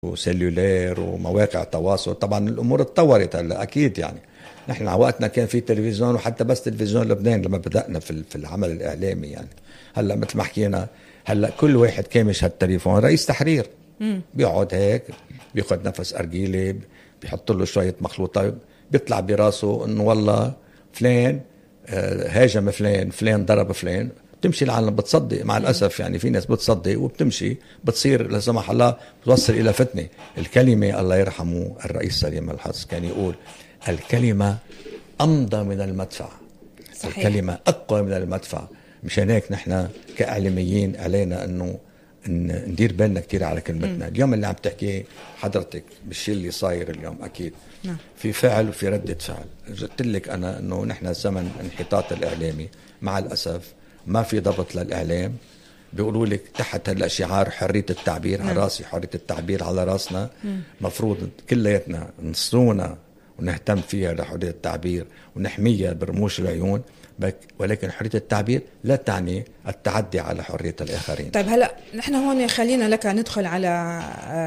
وسيلولير ومواقع تواصل. طبعا الأمور اتطورت هلا أكيد. يعني نحن على وقتنا كان في تلفزيون، وحتى بس تلفزيون لبنان لما بدأنا في العمل الإعلامي. يعني هلا مثل ما حكينا، هلا كل واحد كامش هالتليفون رئيس تحرير بيقعد هيك بياخد نفس أرجيلي، بيحط له شوية مخلوطات، بيطلع براسه إنه والله فلان هاجم فلان ضرب فلان. بتمشي العالم بتصدق مع الأسف. يعني في ناس بتصدق وبتمشي، بتصير لا سمح الله بتوصل إلى فتنة. الكلمة الله يرحمه الرئيس سليم الحظ كان يقول الكلمة أمضى من المدفع. صحيح. الكلمة أقوى من المدفع. مشان هيك نحن كإعلاميين علينا أنه ندير بالنا كتير على كلمتنا. اليوم اللي عم تحكي حضرتك بالشيء اللي صاير اليوم أكيد في فعل وفي ردة فعل. قلت لك أنا أنه نحن زمن انحطاط الإعلامي مع الأسف، ما في ضبط للإعلام. بيقولوا لك تحت هلا شعار حرية التعبير على راسي، حرية التعبير على راسنا. مفروض كلياتنا نصونا ونهتم فيها لحرية التعبير ونحميها برموش العيون، ولكن حرية التعبير لا تعني التعدي على حرية الآخرين. طيب هلا نحن هون خلينا لك ندخل على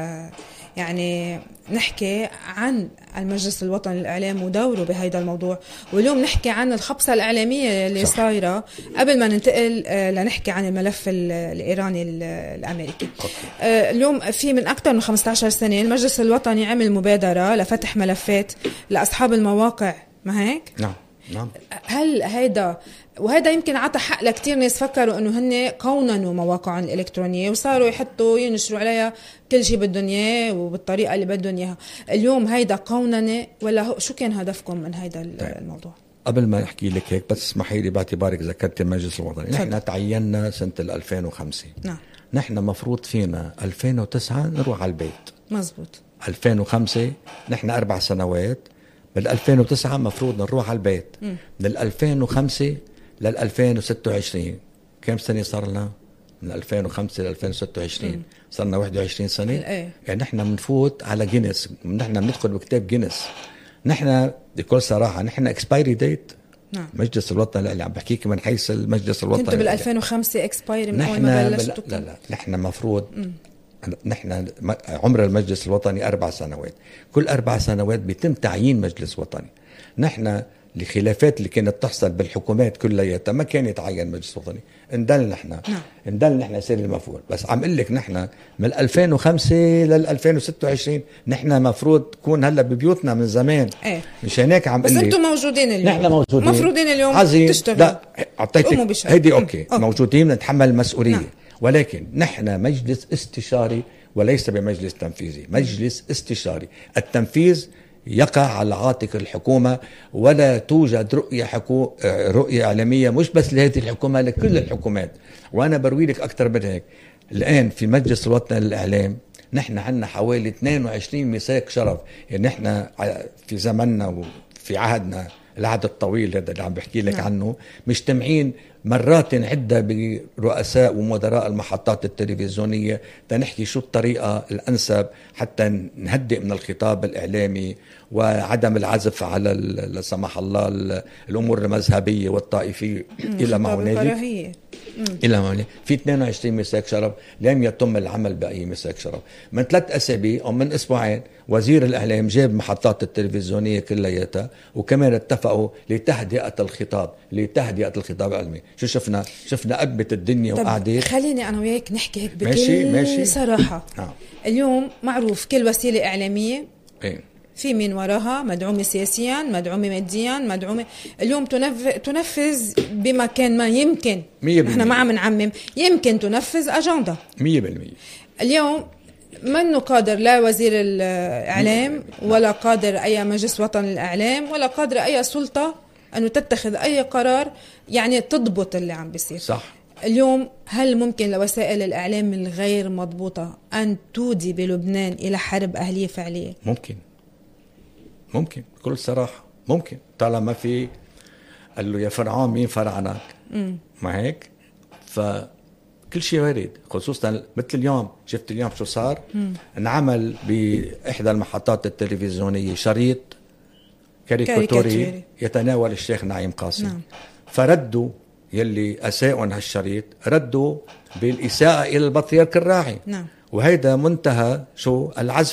يعني نحكي عن المجلس الوطني للإعلام ودوره بهذا الموضوع، واليوم نحكي عن الخبصة الإعلامية اللي صايرة قبل ما ننتقل لنحكي عن الملف الإيراني الأمريكي. اليوم في من أكثر من 15 سنة المجلس الوطني عمل مبادرة لفتح ملفات لأصحاب المواقع، ما هيك؟ نعم. هل وهذا يمكن عطى حق لكتير ناس فكروا انه هن قوننوا مواقعهم الالكترونيه وصاروا يحطوا ينشروا عليها كل شيء بدهم اياه وبالطريقه اللي بدهم اياها. اليوم هيدا قوننه ولا شو كان هدفكم من هيدا الموضوع؟ قبل ما احكي لك هيك بس اسمحي لي باعتبارك ذكرت المجلس الوطني. نحن تعيننا سنه 2005. نعم. نحن مفروض فينا 2009 نروح على البيت. مزبوط. 2005 نحن 4 سنوات. بال 2009 مفروض نروح على البيت. من 2005 لل 2026 كم سنة صار لنا؟ من 2005 ل 2026 صرنا 21 سنة. يعني نحن بنفوت على جينيس، نحن بندخل بكتاب جينيس. نحن بكل صراحة نحن اكسبايري ديت. نعم. مجلس الوطني اللي عم بحكيك من حيث المجلس الوطني. كنتوا بال 2005 اكسبايري من اول ما بلشتوا؟ لا نحن مفروض نحن عمر المجلس الوطني 4 سنوات. كل 4 سنوات بيتم تعيين مجلس وطني. نحن الخلافات اللي كانت تحصل بالحكومات كلياتها ما كان يتعين مجلس وطني. اندل نحن سير المفروض. بس عم اقول لك نحن من 2005 لل 2026 نحن مفروض تكون هلا ببيوتنا من زمان. مشان هيك عم بس انتم موجودين اليوم. نحن موجودين مفروضين اليوم تشتغلوا. لا اعطيتك هيدي أوكي. موجودين نتحمل المسؤوليه. ولكن نحن مجلس استشاري وليس بمجلس تنفيذي. مجلس استشاري. التنفيذ يقع على عاتق الحكومة، ولا توجد رؤية إعلامية مش بس لهذه الحكومة، لكل الحكومات. وأنا بروي لك أكثر من هيك. الآن في مجلس الوطني للإعلام نحن عندنا حوالي 22 مساك شرف. يعني نحن في زمننا وفي عهدنا العهد الطويل هذا اللي عم بحكي لك عنه مجتمعين مرات عدة برؤساء ومدراء المحطات التلفزيونية تنحكي شو الطريقة الأنسب حتى نهدئ من الخطاب الإعلامي وعدم العزف على لا سمح الله الأمور المذهبية والطائفية إلى ما هنالك. في 22 مساك شرف لم يتم العمل بأي مساك شرف. من 3 أسابيع أو من أسبوعين وزير الإعلام جاب محطات التلفزيونية كلياتها وكمان اتفقوا لتهدئة الخطاب العلمي. شو شفنا أبت الدنيا وقعدت. خليني أنا وياك نحكي هيك بكل صراحة. اليوم معروف كل وسيلة إعلامية في من وراها مدعومة سياسيا، مدعومة ماديا، مدعومة اليوم تنفذ بمكان ما يمكن. احنا ما عم نعمم، يمكن تنفذ أجندة 100%. اليوم منه قادر لا وزير الإعلام ولا قادر أي مجلس وطني للإعلام ولا قادر أي سلطة أنه تتخذ أي قرار يعني تضبط اللي عم بيصير. صح. اليوم هل ممكن لوسائل الإعلام الغير مضبوطة أن تودي بلبنان إلى حرب أهلية فعلية؟ ممكن بكل صراحة ممكن. طالما في قال له يا فرعون مين فرعنك. ما هيك؟ فكل شيء وارد، خصوصا مثل اليوم. شفت اليوم شو صار؟ انعمل بإحدى المحطات التلفزيونية شريط كاريكاتوري يتناول الشيخ نعيم قاسم. فردوا يلي أساءوا هالشريط ردوا بالإساءة إلى البطريرك الراعي. وهيدا منتهى شو العزف